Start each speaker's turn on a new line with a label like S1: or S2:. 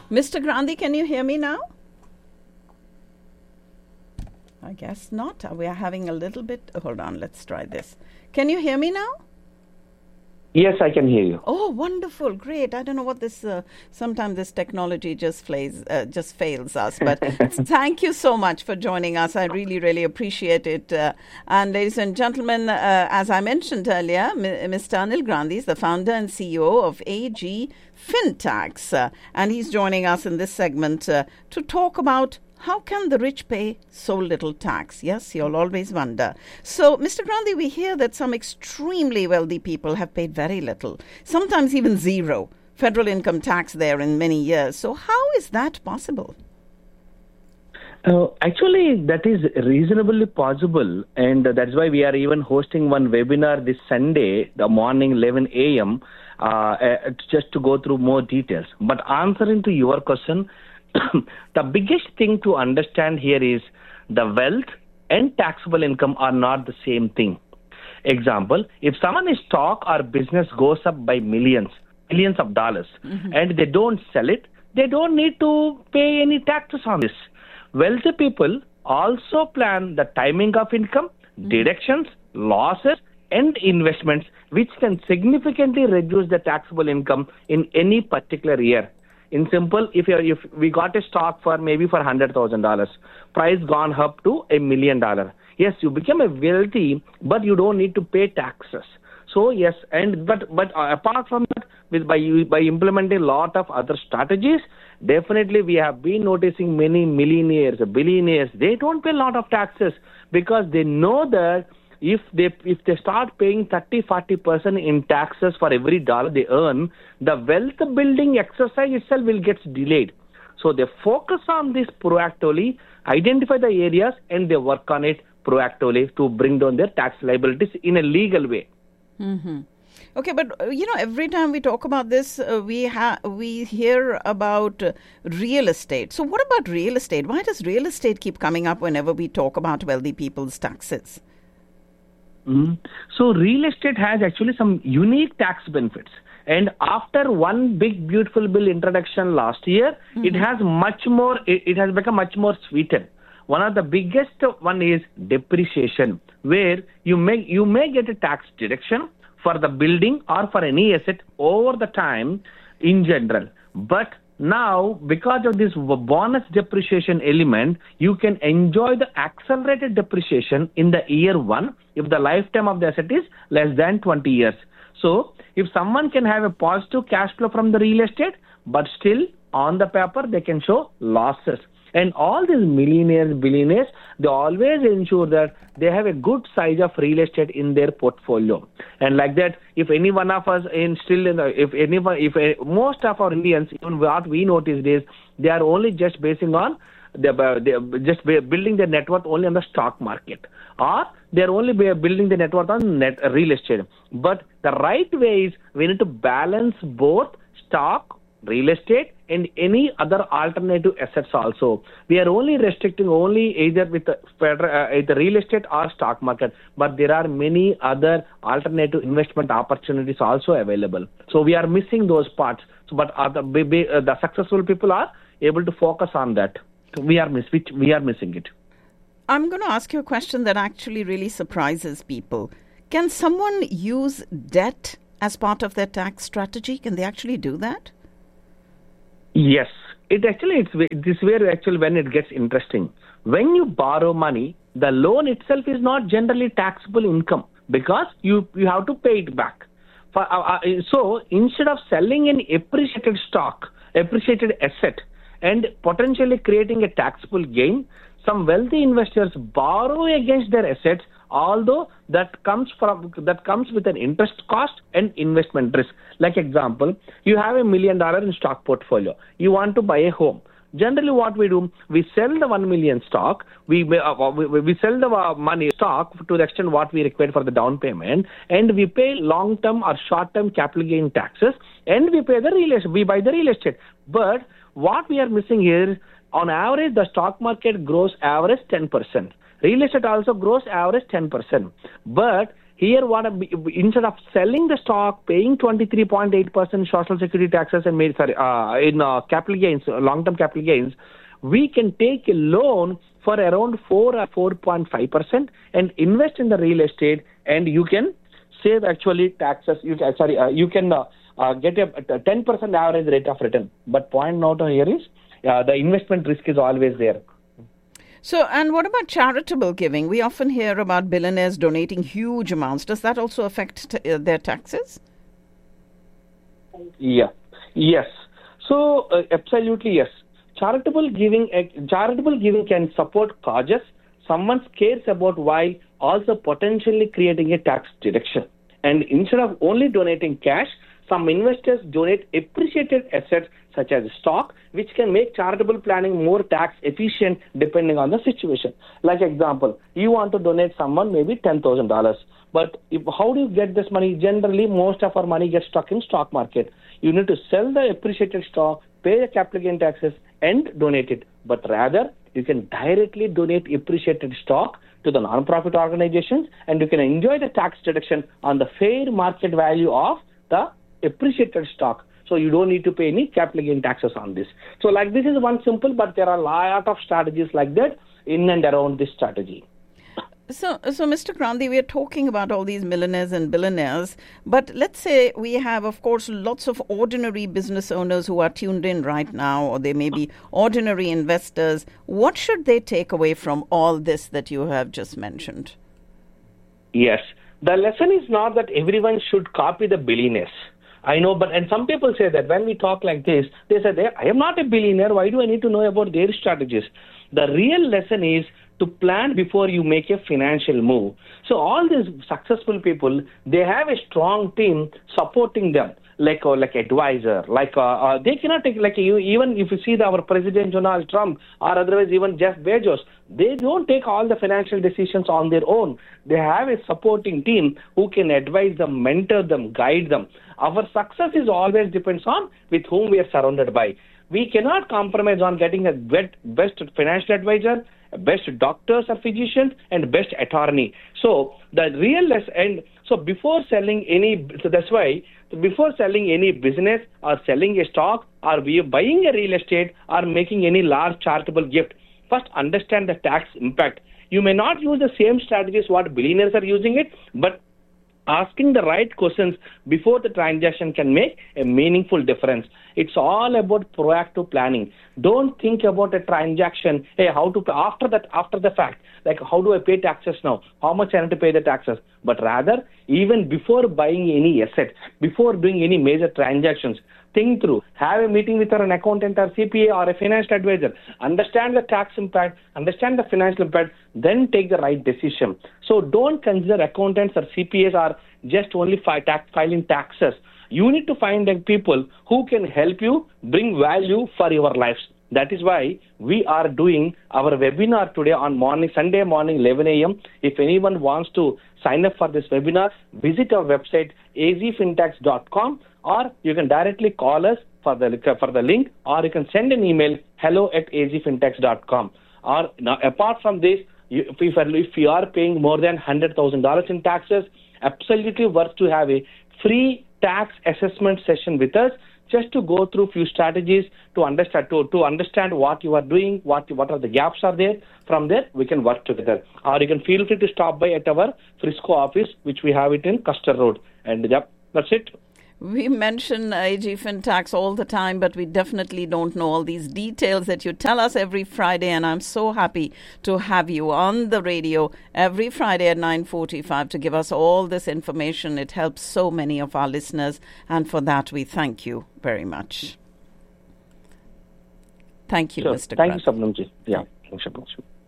S1: Mr. Gandhi, can you hear me now? I guess not. We are having a little bit. Hold on, let's try this. Can you hear me now?
S2: Yes, I can hear you.
S1: Oh, wonderful. Great. I don't know what this, sometimes this technology just fails us. But thank you so much for joining us. I really, really appreciate it. And ladies and gentlemen, as I mentioned earlier, Mr. Anil Gandhi is the founder and CEO of AG FinTax. And he's joining us in this segment to talk about how can the rich pay so little tax? Yes, you'll always wonder. So, Mr. Gandhi, we hear that some extremely wealthy people have paid very little, sometimes even zero, federal income tax there in many years. So how is that possible?
S2: Actually, that is reasonably possible. And that's why we are even hosting one webinar this Sunday, the morning 11 a.m., just to go through more details. But answering to your question, the biggest thing to understand here is the wealth and taxable income are not the same thing. Example, if someone's stock or business goes up by millions of dollars, and they don't sell it, they don't need to pay any taxes on this. Wealthy people also plan the timing of income, deductions, losses, and investments, which can significantly reduce the taxable income in any particular year. In simple, if we got a stock for maybe for $100,000, price gone up to $1 million. Yes, you become a wealthy, but you don't need to pay taxes. So yes, but apart from that, by implementing a lot of other strategies, definitely we have been noticing many millionaires, billionaires. They don't pay a lot of taxes because they know that if they start paying 30-40% in taxes for every dollar they earn, the wealth building exercise itself will get delayed. So they focus on this proactively, identify the areas, and they work on it proactively to bring down their tax liabilities in a legal way.
S1: Mm-hmm. Okay, but every time we talk about this, we hear about real estate. So what about real estate? Why does real estate keep coming up whenever we talk about wealthy people's taxes?
S2: So real estate has actually some unique tax benefits. And after one big beautiful bill introduction last year, it has become much more sweeter. One of the biggest one is depreciation, where you may get a tax deduction for the building or for any asset over the time in general. But now, because of this bonus depreciation element, you can enjoy the accelerated depreciation in the year one if the lifetime of the asset is less than 20 years. So, if someone can have a positive cash flow from the real estate, but still on the paper they can show losses. And all these millionaires, billionaires, they always ensure that they have a good size of real estate in their portfolio. And like that, if any one of us most of our Indians, even what we noticed is they are only just basing on building their net worth only on the stock market, or they are only building the net worth on real estate. But the right way is we need to balance both stock, real estate, and any other alternative assets also. We are only restricting either with the real estate or stock market, but there are many other alternative investment opportunities also available. So we are missing those parts. So, but the successful people are able to focus on that. We are missing it.
S1: I'm going to ask you a question that actually really surprises people. Can someone use debt as part of their tax strategy? Can they actually do that?
S2: Yes, it's where actually when it gets interesting. When you borrow money, the loan itself is not generally taxable income because you have to pay it back. So instead of selling an appreciated asset, and potentially creating a taxable gain, some wealthy investors borrow against their assets, although that comes with an interest cost and investment risk. Like example, you have $1 million in stock portfolio. You want to buy a home. Generally, what we do, we sell the 1 million stock. We sell the money stock to the extent what we require for the down payment, and we pay long-term or short-term capital gain taxes, and we pay we buy the real estate. But what we are missing here is, on average, the stock market grows average 10%. Real estate also grows average 10%. But Here, instead of selling the stock, paying 23.8% social security taxes and capital gains, long-term capital gains, we can take a loan for around 4 or 4.5% and invest in the real estate, and you can save actually taxes. You can get a 10% average rate of return. But point note here is the investment risk is always there.
S1: So, and what about charitable giving? We often hear about billionaires donating huge amounts. Does that also affect their taxes?
S2: Yeah. Yes. So, absolutely yes. Charitable giving can support causes someone cares about while also potentially creating a tax deduction. And instead of only donating cash, some investors donate appreciated assets such as stock, which can make charitable planning more tax efficient depending on the situation. Like example, you want to donate someone maybe $10,000. But how do you get this money? Generally, most of our money gets stuck in stock market. You need to sell the appreciated stock, pay the capital gain taxes, and donate it. But rather, you can directly donate appreciated stock to the non-profit organizations, and you can enjoy the tax deduction on the fair market value of the appreciated stock. So you don't need to pay any capital gain taxes on this. So like this is one simple, but there are a lot of strategies like that in and around this strategy.
S1: So Mr. Gandhi, we are talking about all these millionaires and billionaires, but let's say we have, of course, lots of ordinary business owners who are tuned in right now, or they may be ordinary investors. What should they take away from all this that you have just mentioned?
S2: Yes. The lesson is not that everyone should copy the billionaires. I know, and some people say that when we talk like this, they say, I am not a billionaire. Why do I need to know about their strategies? The real lesson is to plan before you make a financial move. So all these successful people, they have a strong team supporting them, like advisor, they cannot take, even if you see our President Donald Trump or otherwise even Jeff Bezos, they don't take all the financial decisions on their own. They have a supporting team who can advise them, mentor them, guide them. Our success is always depends on with whom we are surrounded by. We cannot compromise on getting a best financial advisor, best doctors or physicians, and best attorney. So the real lesson, before selling any business or selling a stock or buying a real estate or making any large charitable gift, first understand the tax impact. You may not use the same strategies what billionaires are using it, but asking the right questions before the transaction can make a meaningful difference. It's all about proactive planning. Don't think about a transaction, how to pay after the fact, like how do I pay taxes now? How much I have to pay the taxes? But rather, even before buying any asset, before doing any major transactions, think through, have a meeting with an accountant or CPA or a financial advisor, understand the tax impact, understand the financial impact, then take the right decision. So don't consider accountants or CPAs are just only filing taxes. You need to find people who can help you bring value for your lives. That is why we are doing our webinar today on Sunday morning, 11 a.m. If anyone wants to sign up for this webinar, visit our website, azfintax.com, or you can directly call us for the link, or you can send an email, hello@azfintax.com. Or now, apart from this, if you are paying more than $100,000 in taxes, absolutely worth to have a free tax assessment session with us, just to go through few strategies to understand what you are doing, what are the gaps are there. From there, we can work together. Or you can feel free to stop by at our Frisco office, which we have it in Custer Road. And that's it.
S1: We mention AG FinTax all the time, but we definitely don't know all these details that you tell us every Friday, and I'm so happy to have you on the radio every Friday at 9:45 to give us all this information. It helps so many of our listeners, and for that we thank you very much. Thank you,
S2: sure.
S1: Mr.
S2: Thank you, Sabnamji. Yeah, thanks, Sabnamji.